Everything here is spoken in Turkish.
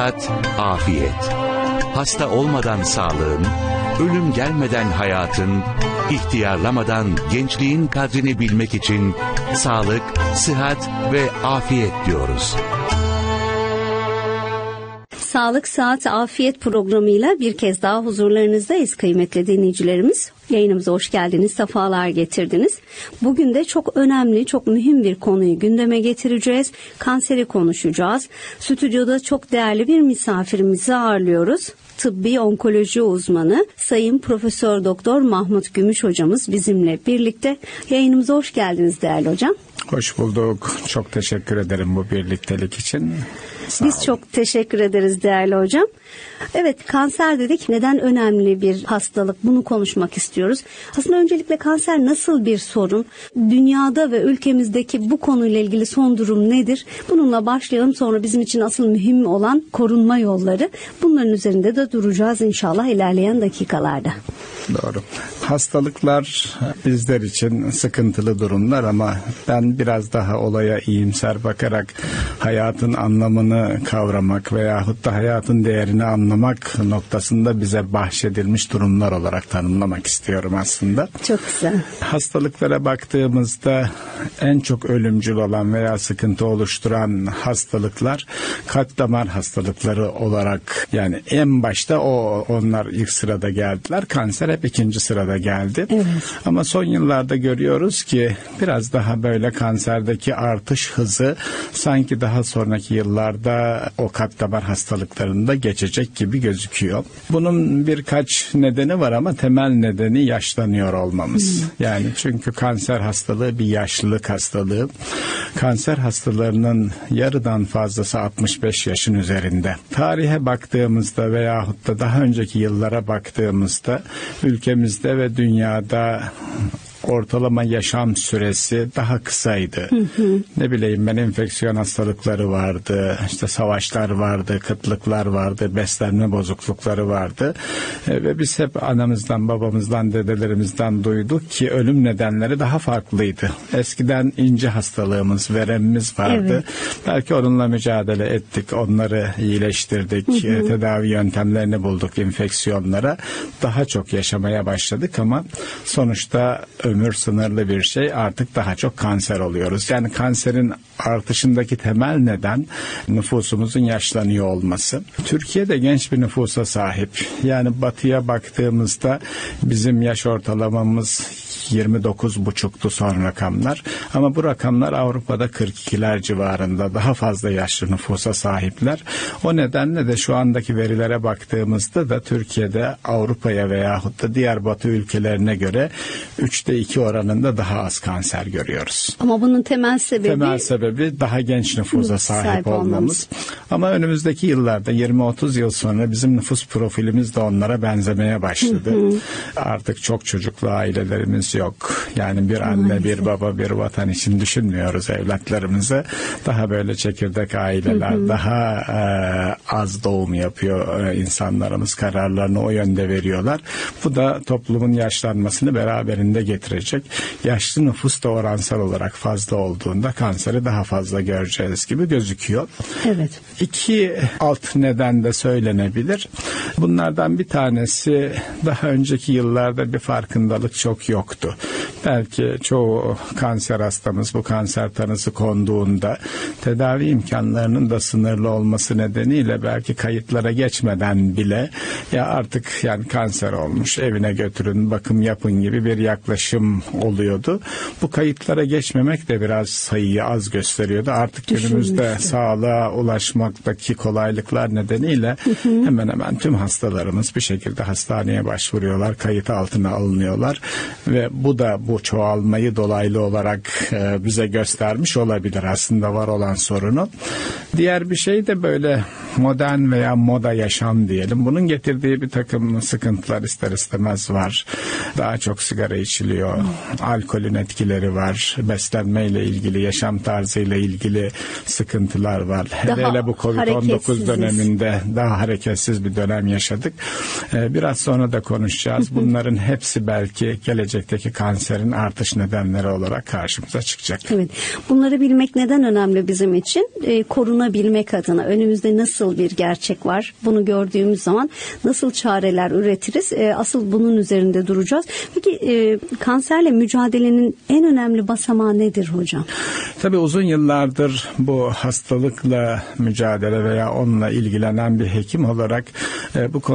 Afiyet. Hasta olmadan sağlığın, ölüm gelmeden hayatın, ihtiyarlamadan gençliğin kadrini bilmek için sağlık, sıhhat ve afiyet diyoruz. Sağlık, Sıhhat, Afiyet programıyla bir kez daha huzurlarınızdayız kıymetli dinleyicilerimiz. Yayınımıza hoş geldiniz, sefalar getirdiniz. Bugün de çok önemli, çok mühim bir konuyu gündeme getireceğiz. Kanseri konuşacağız. Stüdyoda çok değerli bir misafirimizi ağırlıyoruz. Tıbbi onkoloji uzmanı Sayın Profesör Doktor Mahmut Gümüş hocamız bizimle birlikte. Yayınımıza hoş geldiniz değerli hocam. Hoş bulduk. Çok teşekkür ederim bu birliktelik için. Biz çok teşekkür ederiz değerli hocam. Evet, kanser dedik. Neden önemli bir hastalık? Bunu konuşmak istiyoruz. Aslında öncelikle kanser nasıl bir sorun? Dünyada ve ülkemizdeki bu konuyla ilgili son durum nedir? Bununla başlayalım. Sonra bizim için asıl mühim olan korunma yolları. Bunların üzerinde de duracağız inşallah ilerleyen dakikalarda. Doğru. Hastalıklar bizler için sıkıntılı durumlar ama ben biraz daha olaya iyimser bakarak hayatın anlamını kavramak veyahut da hayatın değerini anlamak noktasında bize bahşedilmiş durumlar olarak tanımlamak istiyorum aslında. Çok güzel. Hastalıklara baktığımızda en çok ölümcül olan veya sıkıntı oluşturan hastalıklar kalp damar hastalıkları olarak, yani en başta onlar ilk sırada geldiler. Kanser hep ikinci sırada geldi. Evet. Ama son yıllarda görüyoruz ki biraz daha böyle kanserdeki artış hızı sanki daha sonraki yıllarda o kalp damar hastalıklarında geçecek gibi gözüküyor. Bunun birkaç nedeni var ama temel nedeni yaşlanıyor olmamız. Yani çünkü kanser hastalığı bir yaşlılık hastalığı. Kanser hastalarının yarıdan fazlası 65 yaşın üzerinde. Tarihe baktığımızda veyahut da daha önceki yıllara baktığımızda ülkemizde ve dünyada ortalama yaşam süresi daha kısaydı. Ne bileyim ben, enfeksiyon hastalıkları vardı, işte savaşlar vardı, kıtlıklar vardı, beslenme bozuklukları vardı. Ve biz hep anamızdan, babamızdan, dedelerimizden duyduk ki ölüm nedenleri daha farklıydı. Eskiden ince hastalığımız, veremimiz vardı. Evet. Belki onunla mücadele ettik, onları iyileştirdik, tedavi yöntemlerini bulduk enfeksiyonlara. Daha çok yaşamaya başladık ama sonuçta ömür sınırlı bir şey, artık daha çok kanser oluyoruz. Yani kanserin artışındaki temel neden nüfusumuzun yaşlanıyor olması. Türkiye'de genç bir nüfusa sahip. Yani batıya baktığımızda bizim yaş ortalamamız 29,5'tu son rakamlar. Ama bu rakamlar Avrupa'da 42'ler civarında, daha fazla yaşlı nüfusa sahipler. O nedenle de şu andaki verilere baktığımızda da Türkiye'de Avrupa'ya veyahut da diğer batı ülkelerine göre 3'te 2 oranında daha az kanser görüyoruz. Ama bunun temel sebebi daha genç nüfusa sahip olmamız. Ama önümüzdeki yıllarda 20-30 yıl sonra bizim nüfus profilimiz de onlara benzemeye başladı. Artık çok çocuklu ailelerimiz yok. Yani bir anne, bir baba, bir vatan için düşünmüyoruz evlatlarımızı. Daha böyle çekirdek aileler, daha az doğum yapıyor insanlarımız, kararlarını o yönde veriyorlar. Bu da toplumun yaşlanmasını beraberinde getirecek. Yaşlı nüfus da oransal olarak fazla olduğunda kanseri daha fazla göreceğiz gibi gözüküyor. Evet. 2 alt neden de söylenebilir. Bunlardan bir tanesi, daha önceki yıllarda bir farkındalık çok yoktu. Belki çoğu kanser hastamız bu kanser tanısı konduğunda tedavi imkanlarının da sınırlı olması nedeniyle belki kayıtlara geçmeden bile ya artık yani kanser olmuş, evine götürün, bakım yapın gibi bir yaklaşım oluyordu. Bu kayıtlara geçmemek de biraz sayıyı az gösteriyordu. Artık günümüzde sağlığa ulaşmaktaki kolaylıklar nedeniyle hemen hemen tüm hastalarımız bir şekilde hastaneye başvuruyorlar, kayıt altına alınıyorlar ve bu da bu çoğalmayı dolaylı olarak bize göstermiş olabilir aslında var olan sorunu. Diğer bir şey de böyle modern veya moda yaşam diyelim. Bunun getirdiği bir takım sıkıntılar ister istemez var. Daha çok sigara içiliyor. Alkolün etkileri var. Beslenmeyle ilgili, yaşam tarzıyla ilgili sıkıntılar var. Hele bu Covid-19 döneminde daha hareketsiz bir dönem yaşadık. Biraz sonra da konuşacağız. Bunların hepsi belki gelecekteki sonraki kanserin artış nedenleri olarak karşımıza çıkacak. Evet. Bunları bilmek neden önemli bizim için? Korunabilmek adına önümüzde nasıl bir gerçek var? Bunu gördüğümüz zaman nasıl çareler üretiriz? Asıl bunun üzerinde duracağız. Peki kanserle mücadelenin en önemli basamağı nedir hocam? Tabii uzun yıllardır bu hastalıkla mücadele veya onunla ilgilenen bir hekim olarak bu